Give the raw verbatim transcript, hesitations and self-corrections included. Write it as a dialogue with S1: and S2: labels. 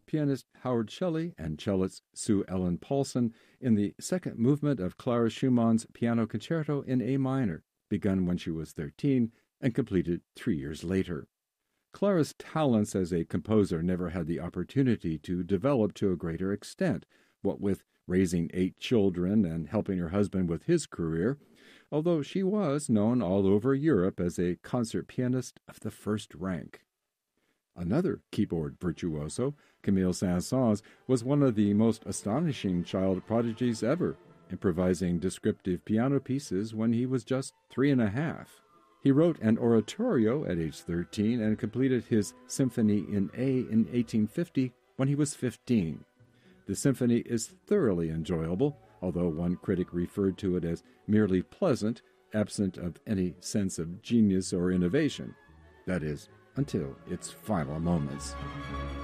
S1: pianist Howard Shelley and cellist Sue Ellen Paulson in the second movement of Clara Schumann's Piano Concerto in A minor, begun when she was thirteen and completed three years later. Clara's talents as a composer never had the opportunity to develop to a greater extent, what with raising eight children and helping her husband with his career, although she was known all over Europe as a concert pianist of the first rank. Another keyboard virtuoso, Camille Saint-Saëns, was one of the most astonishing child prodigies ever, improvising descriptive piano pieces when he was just three and a half. He wrote an oratorio at age thirteen and completed his Symphony in A in eighteen fifty when he was fifteen. The symphony is thoroughly enjoyable, although one critic referred to it as merely pleasant, absent of any sense of genius or innovation. That is, until its final moments.